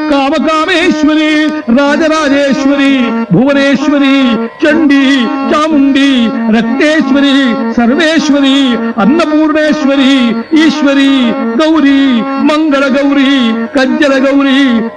ಕಾಮಕಾಮೇಶ್ವರಿ, Rajarajeshwari, Bhuvaneshwari, Chandi, Chamundi, Rakteshwari, Sarveshwari, Annapoorneshwari, Eshwari, Gauri, Mangala Gauri, ಕಜ್ಜಲ Gauri,